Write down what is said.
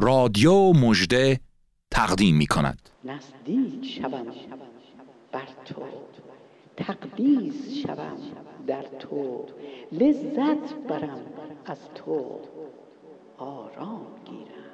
رادیو مژده تقدیم می کند. نزدیک شوم بر تو، تقدیس شوم در تو، لذت برم از تو، آرام گیرم